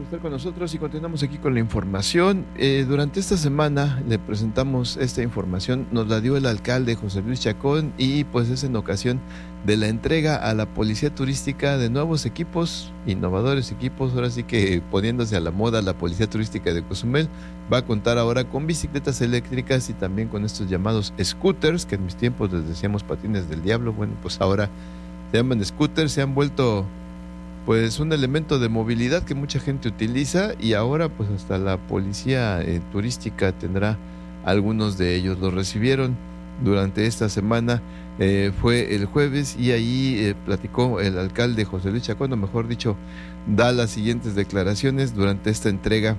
por estar con nosotros y continuamos aquí con la información. Durante esta semana le presentamos esta información, nos la dio el alcalde José Luis Chacón y pues es en ocasión de la entrega a la Policía Turística de nuevos equipos, innovadores equipos, ahora sí que poniéndose a la moda. La Policía Turística de Cozumel va a contar ahora con bicicletas eléctricas y también con estos llamados scooters, que en mis tiempos les decíamos patines del diablo. Bueno, pues ahora se llaman scooters, se han vuelto pues un elemento de movilidad que mucha gente utiliza y ahora pues hasta la policía turística tendrá algunos de ellos. Los recibieron durante esta semana, fue el jueves y ahí platicó el alcalde José Luis Chacón, o mejor dicho, da las siguientes declaraciones durante esta entrega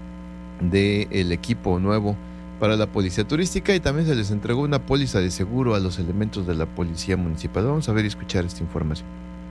del equipo nuevo para la policía turística y también se les entregó una póliza de seguro a los elementos de la policía municipal. Vamos a ver y escuchar esta información.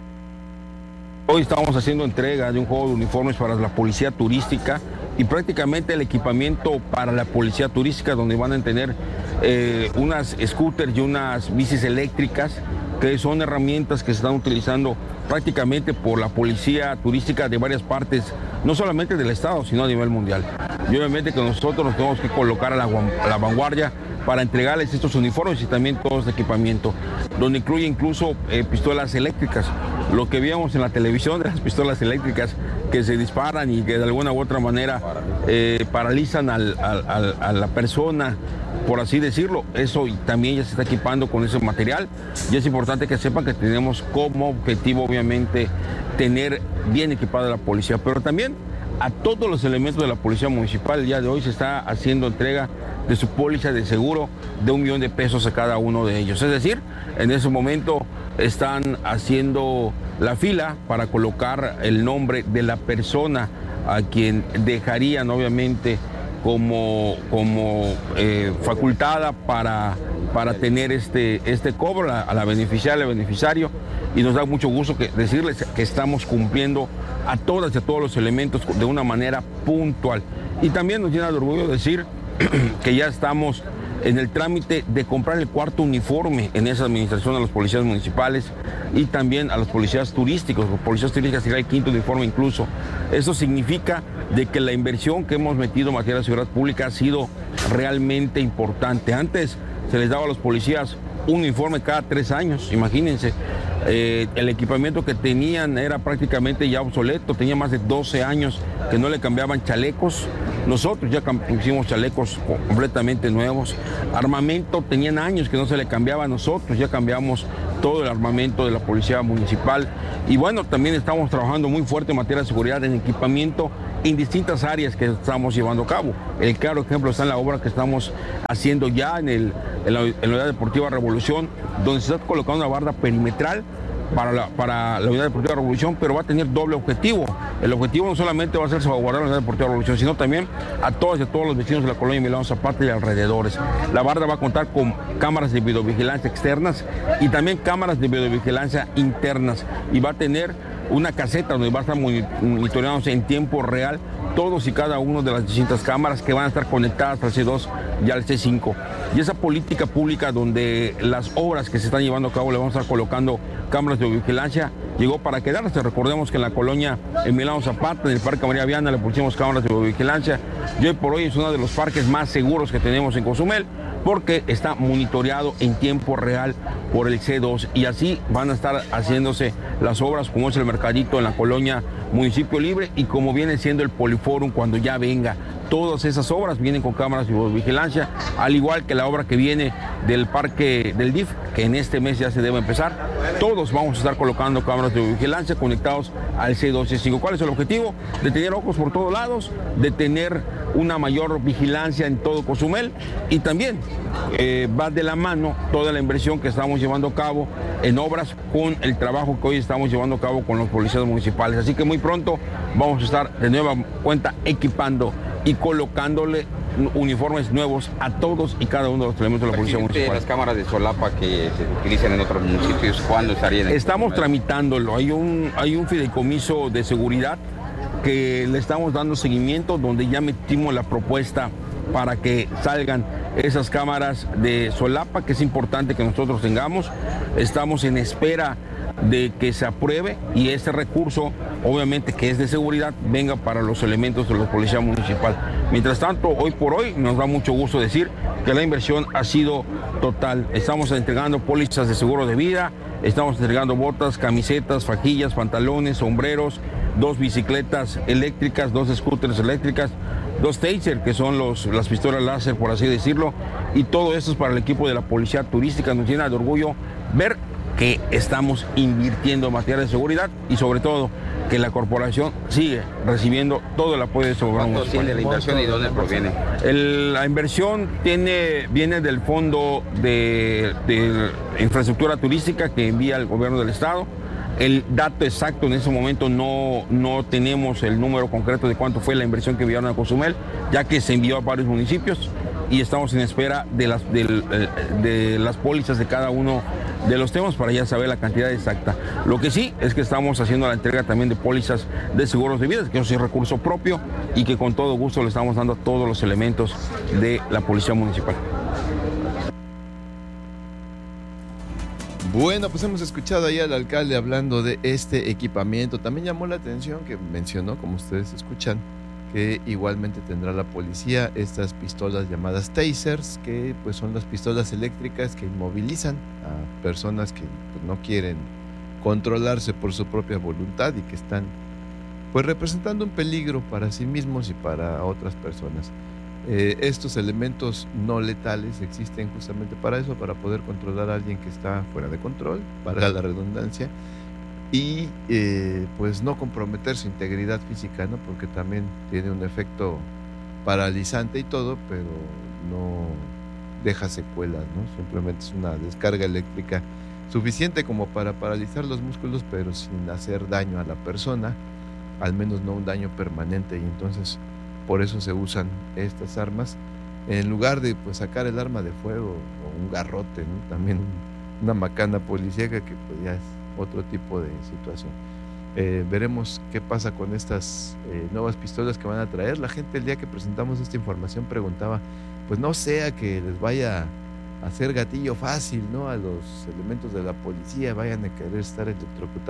Hoy estamos haciendo entrega de un juego de uniformes para la policía turística y prácticamente el equipamiento para la policía turística, donde van a tener unas scooters y unas bicis eléctricas, que son herramientas que se están utilizando prácticamente por la policía turística de varias partes, no solamente del estado, sino a nivel mundial. Y obviamente que nosotros nos tenemos que colocar a la vanguardia para entregarles estos uniformes y también todo este equipamiento, donde incluye incluso pistolas eléctricas. Lo que veíamos en la televisión de las pistolas eléctricas que se disparan y que de alguna u otra manera paralizan a la persona, por así decirlo, eso también ya se está equipando con ese material y es importante que sepan que tenemos como objetivo obviamente tener bien equipada la policía, pero también a todos los elementos de la policía municipal. El día de hoy se está haciendo entrega de su póliza de seguro de $1 millón a cada uno de ellos. Es decir, en ese momento están haciendo la fila para colocar el nombre de la persona a quien dejarían obviamente como facultada para tener este cobro a la beneficiaria, al beneficiario, y nos da mucho gusto decirles que estamos cumpliendo a todas y a todos los elementos de una manera puntual. Y también nos llena de orgullo decir que ya estamos en el trámite de comprar el cuarto uniforme en esa administración a los policías municipales y también a los policías turísticos. Los policías turísticos será el quinto uniforme incluso. Eso significa de que la inversión que hemos metido en materia de seguridad pública ha sido realmente importante. Antes se les daba a los policías un uniforme cada 3 años, imagínense. El equipamiento que tenían era prácticamente ya obsoleto, tenía más de 12 años que no le cambiaban chalecos. Nosotros ya pusimos chalecos completamente nuevos. Armamento tenían años que no se le cambiaba, nosotros ya cambiamos todo el armamento de la policía municipal. Y bueno, también estamos trabajando muy fuerte en materia de seguridad, en equipamiento en distintas áreas que estamos llevando a cabo. El claro ejemplo está en la obra que estamos haciendo ya en la Unidad Deportiva Revolución, donde se está colocando una barda perimetral para la Unidad Deportiva Revolución, pero va a tener doble objetivo. El objetivo no solamente va a ser salvaguardar la Unidad Deportiva Revolución, sino también a todas y a todos los vecinos de la colonia Emiliano Zapata y alrededores. La barda va a contar con cámaras de videovigilancia externas y también cámaras de videovigilancia internas, y va a tener una caseta donde va a estar monitoreándose en tiempo real todos y cada uno de las distintas cámaras que van a estar conectadas al C2 y al C5. Y esa política pública donde las obras que se están llevando a cabo le vamos a estar colocando cámaras de vigilancia, llegó para quedarse. Recordemos que en la colonia Emiliano Zapata, en el Parque María Viana, le pusimos cámaras de vigilancia y hoy por hoy es uno de los parques más seguros que tenemos en Cozumel, porque está monitoreado en tiempo real por el C2 y así van a estar haciéndose las obras como es el mercadito en la colonia Municipio Libre y como viene siendo el Poliforum cuando ya venga. Todas esas obras vienen con cámaras de vigilancia, al igual que la obra que viene del parque del DIF, que en este mes ya se debe empezar. Todos vamos a estar colocando cámaras de vigilancia conectados al C2 y C5. ¿Cuál es el objetivo? De tener ojos por todos lados, de tener una mayor vigilancia en todo Cozumel y también va de la mano toda la inversión que estamos llevando a cabo en obras con el trabajo que hoy estamos llevando a cabo con los policías municipales. Así que muy pronto vamos a estar de nueva cuenta equipando y colocándole uniformes nuevos a todos y cada uno de los elementos de la policía municipal. Las cámaras de solapa que se utilizan en otros municipios, ¿cuándo estarían? Estamos tramitándolo. Hay un fideicomiso de seguridad que le estamos dando seguimiento, donde ya metimos la propuesta para que salgan esas cámaras de solapa, que es importante que nosotros tengamos. Estamos en espera de que se apruebe y ese recurso, obviamente que es de seguridad, venga para los elementos de la Policía Municipal. Mientras tanto, hoy por hoy nos da mucho gusto decir que la inversión ha sido total. Estamos entregando pólizas de seguro de vida, estamos entregando botas, camisetas, fajillas, pantalones, sombreros, 2 bicicletas eléctricas, 2 scooters eléctricas, 2 taser, que son las pistolas láser, por así decirlo, y todo esto es para el equipo de la Policía Turística. Nos llena de orgullo ver que estamos invirtiendo en materia de seguridad y sobre todo que la corporación sigue recibiendo todo el apoyo de su gobierno. ¿Cuánto tiene la inversión y dónde proviene? La inversión viene del Fondo de Infraestructura Turística que envía el gobierno del estado. El dato exacto en ese momento no tenemos el número concreto de cuánto fue la inversión que enviaron a Cozumel, ya que se envió a varios municipios y estamos en espera de las pólizas de cada uno de los temas para ya saber la cantidad exacta. Lo que sí es que estamos haciendo la entrega también de pólizas de seguros de vida, que eso sí es recurso propio y que con todo gusto le estamos dando a todos los elementos de la Policía Municipal. Bueno, pues hemos escuchado ahí al alcalde hablando de este equipamiento. También llamó la atención que mencionó, como ustedes escuchan, que igualmente tendrá la policía estas pistolas llamadas tasers, que pues son las pistolas eléctricas que inmovilizan a personas que pues, no quieren controlarse por su propia voluntad y que están pues representando un peligro para sí mismos y para otras personas. Estos elementos no letales existen justamente para eso, para poder controlar a alguien que está fuera de control, valga la redundancia, y pues no comprometer su integridad física, ¿no? Porque también tiene un efecto paralizante y todo, pero no deja secuelas, ¿no? Simplemente es una descarga eléctrica suficiente como para paralizar los músculos, pero sin hacer daño a la persona, al menos no un daño permanente, y entonces por eso se usan estas armas en lugar de pues sacar el arma de fuego o un garrote, ¿no? También una macana policíaca que pues ya es otro tipo de situación. Veremos qué pasa con estas nuevas pistolas que van a traer. La gente el día que presentamos esta información preguntaba, pues no sea que les vaya a hacer gatillo fácil, ¿no? A los elementos de la policía vayan a querer estar electrocutados